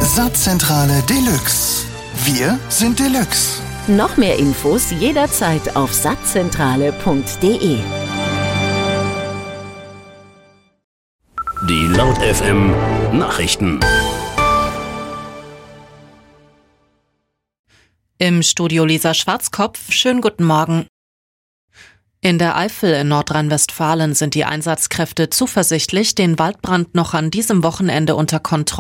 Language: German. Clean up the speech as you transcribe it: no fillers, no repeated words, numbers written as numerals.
Saatzentrale Deluxe. Wir sind Deluxe. Noch mehr Infos jederzeit auf saatzentrale.de. Die Laut FM Nachrichten. Im Studio Lisa Schwarzkopf, schönen guten Morgen. In der Eifel in Nordrhein-Westfalen sind die Einsatzkräfte zuversichtlich, den Waldbrand noch an diesem Wochenende unter Kontrolle